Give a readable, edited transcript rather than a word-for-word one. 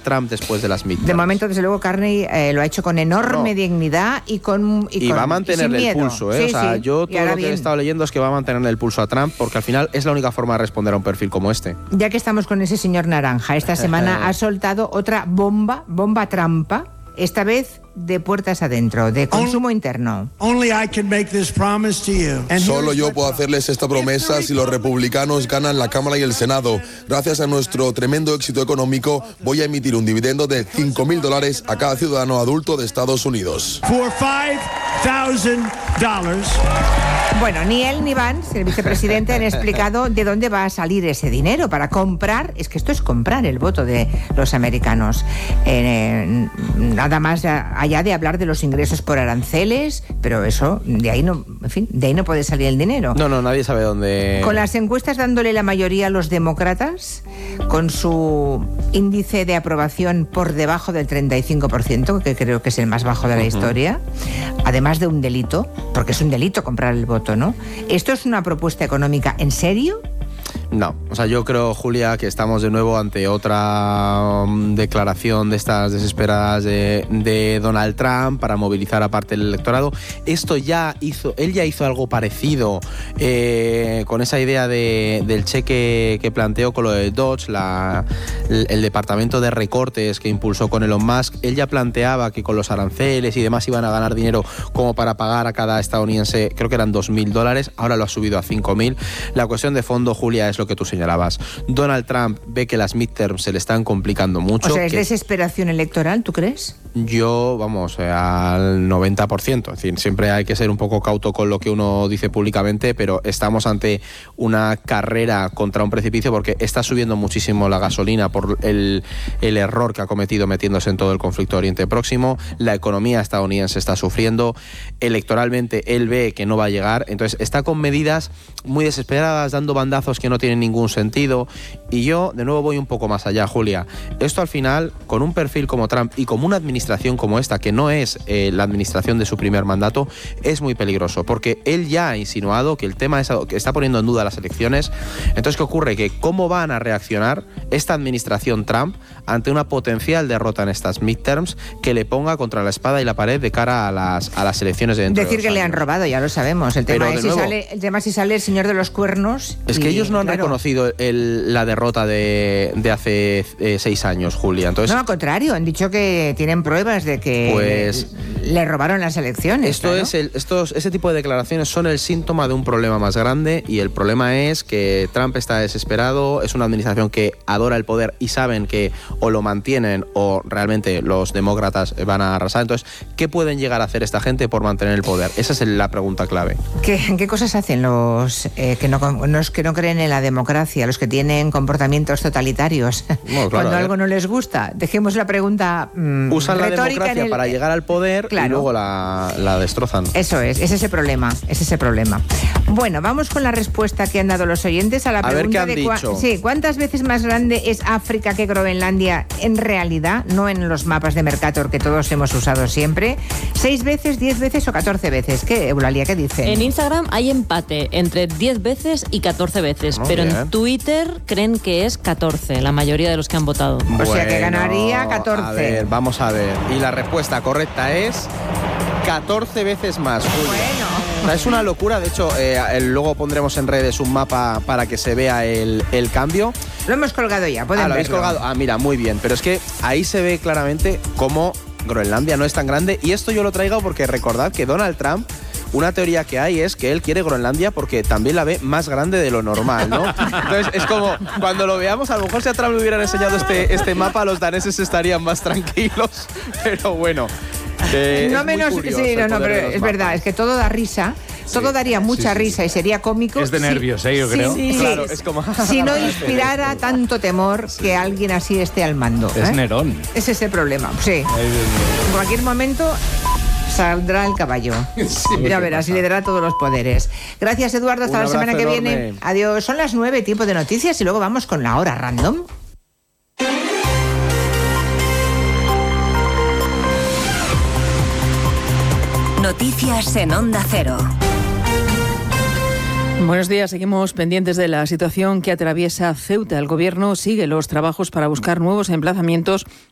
Trump después de las midterms. De momento, desde luego, Carney lo ha hecho con enorme dignidad y va a mantenerle el pulso, ¿eh? Sí, yo todo lo que he estado leyendo es que va a mantenerle el pulso a Trump, porque al final es la única forma de responder a un perfil como este. Ya que estamos con ese señor naranja, esta semana ha soltado otra bomba trampa, esta vez de puertas adentro, de consumo interno. Solo yo puedo hacerles esta promesa si los republicanos ganan la Cámara y el Senado. Gracias a nuestro tremendo éxito económico, voy a emitir un dividendo de $5,000 a cada ciudadano adulto de Estados Unidos. Bueno, ni él ni Vance, el vicepresidente, han explicado de dónde va a salir ese dinero para comprar. Es que esto es comprar el voto de los americanos. Nada más allá de hablar de los ingresos por aranceles, pero eso, de ahí no puede salir el dinero. No, nadie sabe dónde. Con las encuestas dándole la mayoría a los demócratas, con su índice de aprobación por debajo del 35%, que creo que es el más bajo de la historia, además de un delito, porque es un delito comprar el voto, ¿no? ¿Esto es una propuesta económica en serio? No, yo creo, Julia, que estamos de nuevo ante otra declaración de estas desesperadas de Donald Trump para movilizar a parte del electorado. Él ya hizo algo parecido con esa idea del cheque que planteó con lo de Dodge, el departamento de recortes que impulsó con Elon Musk. Él ya planteaba que con los aranceles y demás iban a ganar dinero como para pagar a cada estadounidense, creo que eran $2,000, ahora lo ha subido a 5.000. La cuestión de fondo, Julia, es lo que tú señalabas. Donald Trump ve que las midterms se le están complicando mucho. O sea, ¿es desesperación electoral, tú crees? Yo, al 90%. Es decir, siempre hay que ser un poco cauto con lo que uno dice públicamente, pero estamos ante una carrera contra un precipicio porque está subiendo muchísimo la gasolina por el error que ha cometido metiéndose en todo el conflicto de Oriente Próximo. La economía estadounidense está sufriendo. Electoralmente, él ve que no va a llegar. Entonces, está con medidas muy desesperadas, dando bandazos que no tienen ningún sentido. Y yo, de nuevo, voy un poco más allá, Julia. Esto al final, con un perfil como Trump y como una administración como esta, que no es la administración de su primer mandato, es muy peligroso, porque él ya ha insinuado que el tema es que está poniendo en duda las elecciones. Entonces, ¿qué ocurre? Que ¿cómo van a reaccionar esta administración Trump ante una potencial derrota en estas midterms que le ponga contra la espada y la pared de cara a las elecciones de dentro de 2 años? Decir que le han robado, ya lo sabemos. El tema es si sale el señor de los cuernos. Es que ellos no han reconocido la derrota de hace 6 años, Julia. Entonces, no, al contrario, han dicho que tienen pruebas de que le robaron las elecciones. Ese tipo de declaraciones son el síntoma de un problema más grande, y el problema es que Trump está desesperado, es una administración que adora el poder y saben que o lo mantienen o realmente los demócratas van a arrasar. Entonces, ¿qué pueden llegar a hacer esta gente por mantener el poder? Esa es la pregunta clave. ¿Qué cosas hacen los que no creen en la democracia, los que tienen comportamientos totalitarios? Bueno, claro, cuando algo no les gusta, dejemos la pregunta usan la retórica democracia para llegar al poder, claro, y luego la destrozan. Eso es ese problema. Bueno, vamos con la respuesta que han dado los oyentes a la pregunta de ¿cuántas veces más grande es África que Groenlandia en realidad, no en los mapas de Mercator que todos hemos usado siempre? 6 veces, 10 veces o 14 veces. ¿Qué, Eulalia, qué dicen? En Instagram hay empate entre 10 veces y 14 veces, pero en Twitter creen que es 14, la mayoría de los que han votado. O sea que ganaría 14. A ver, vamos a ver. Y la respuesta correcta es 14 veces más, Julia. Bueno. Es una locura, de hecho, luego pondremos en redes un mapa para que se vea el cambio. Lo hemos colgado ya, pueden verlo. ¿Lo habéis colgado? Mira, muy bien, pero es que ahí se ve claramente cómo Groenlandia no es tan grande, y esto yo lo traigo porque recordad que Donald Trump, una teoría que hay es que él quiere Groenlandia porque también la ve más grande de lo normal, ¿no? Entonces es como, cuando lo veamos, a lo mejor si a Trump le hubieran enseñado este mapa, los daneses estarían más tranquilos, pero bueno. No menos, sí, no, pero es verdad, es que todo da risa. Todo daría mucha risa y sería cómico. Es de nervios, yo creo. Sí, claro, es como si no inspirara tanto temor que alguien así esté al mando. Es Nerón. Ese es el problema, sí. En cualquier momento saldrá el caballo. Ya verás, y le dará todos los poderes. Gracias, Eduardo, hasta la semana que viene. Adiós. Son las 9, tiempo de noticias, y luego vamos con la hora random. Noticias en Onda Cero. Buenos días, seguimos pendientes de la situación que atraviesa Ceuta. El Gobierno sigue los trabajos para buscar nuevos emplazamientos